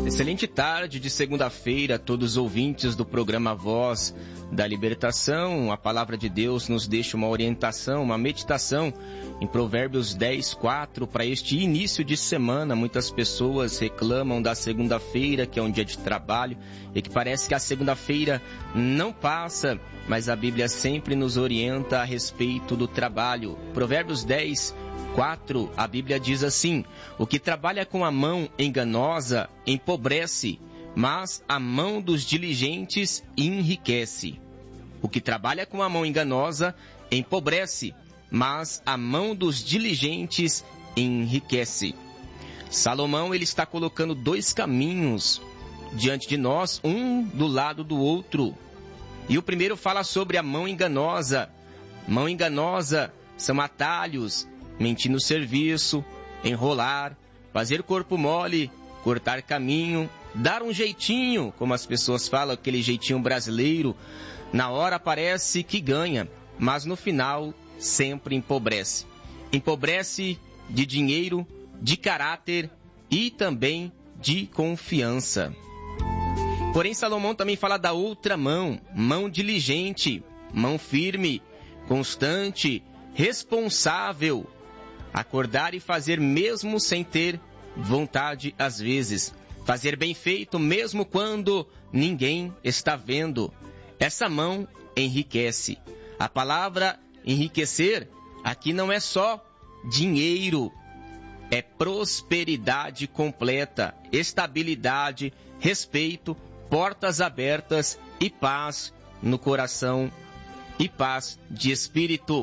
Excelente tarde de segunda-feira a todos os ouvintes do programa Voz da Libertação. A palavra de Deus nos deixa uma orientação, uma meditação em Provérbios 10, 4 para este início de semana. Muitas pessoas reclamam da segunda-feira, que é um dia de trabalho, e que parece que a segunda-feira não passa, mas a Bíblia sempre nos orienta a respeito do trabalho. Provérbios 10, 4, a Bíblia diz assim: o que trabalha com a mão enganosa empobrece, mas a mão dos diligentes enriquece. O que trabalha com a mão enganosa empobrece, mas a mão dos diligentes enriquece. Salomão, ele está colocando dois caminhos diante de nós, um do lado do outro. E o primeiro fala sobre a mão enganosa. Mão enganosa são atalhos, mentir no serviço, enrolar, fazer corpo mole, cortar caminho, dar um jeitinho, como as pessoas falam, aquele jeitinho brasileiro. Na hora parece que ganha, mas no final sempre empobrece. Empobrece de dinheiro, de caráter e também de confiança. Porém, Salomão também fala da outra mão, mão diligente, mão firme, constante, responsável. Acordar e fazer mesmo sem ter vontade às vezes. Fazer bem feito mesmo quando ninguém está vendo. Essa mão enriquece. A palavra enriquecer aqui não é só dinheiro. É prosperidade completa, estabilidade, respeito, portas abertas e paz no coração e paz de espírito.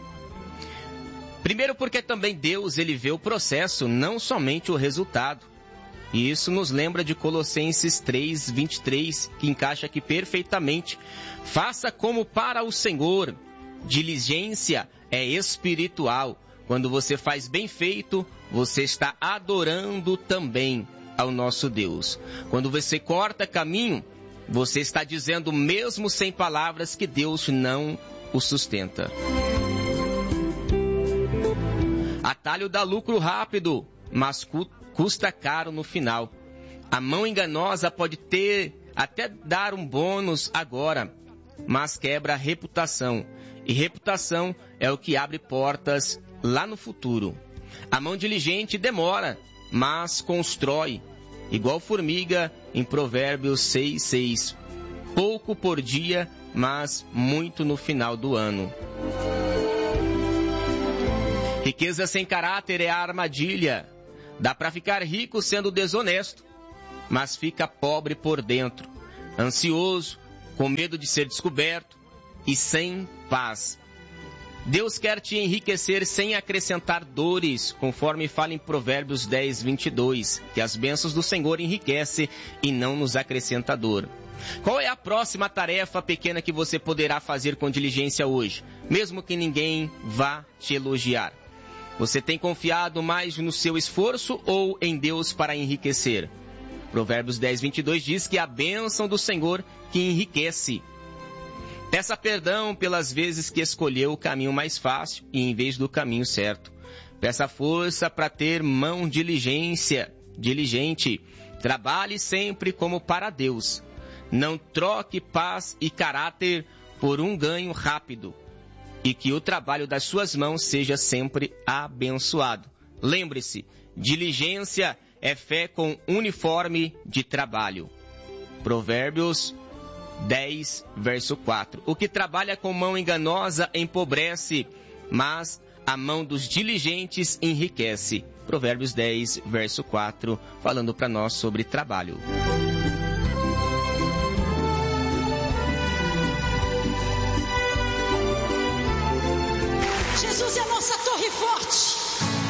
Primeiro porque também Deus, ele vê o processo, não somente o resultado. E isso nos lembra de Colossenses 3, 23, que encaixa aqui perfeitamente. Faça como para o Senhor. Diligência é espiritual. Quando você faz bem feito, você está adorando também ao nosso Deus. Quando você corta caminho, você está dizendo mesmo sem palavras que Deus não o sustenta. Atalho dá lucro rápido, mas custa caro no final. A mão enganosa pode até dar um bônus agora, mas quebra a reputação. E reputação é o que abre portas lá no futuro. A mão diligente demora, mas constrói. Igual formiga em Provérbios 6, 6. Pouco por dia, mas muito no final do ano. Riqueza sem caráter é a armadilha. Dá para ficar rico sendo desonesto, mas fica pobre por dentro, ansioso, com medo de ser descoberto e sem paz. Deus quer te enriquecer sem acrescentar dores, conforme fala em Provérbios 10, 22, que as bênçãos do Senhor enriquecem e não nos acrescenta dor. Qual é a próxima tarefa pequena que você poderá fazer com diligência hoje, mesmo que ninguém vá te elogiar? Você tem confiado mais no seu esforço ou em Deus para enriquecer? Provérbios 10, 22 diz que a bênção do Senhor que enriquece. Peça perdão pelas vezes que escolheu o caminho mais fácil e em vez do caminho certo. Peça força para ter mão diligente. Trabalhe sempre como para Deus. Não troque paz e caráter por um ganho rápido. E que o trabalho das suas mãos seja sempre abençoado. Lembre-se, diligência é fé com uniforme de trabalho. Provérbios 10, verso 4. O que trabalha com mão enganosa empobrece, mas a mão dos diligentes enriquece. Provérbios 10, verso 4, falando para nós sobre trabalho. Jesus é a nossa torre forte.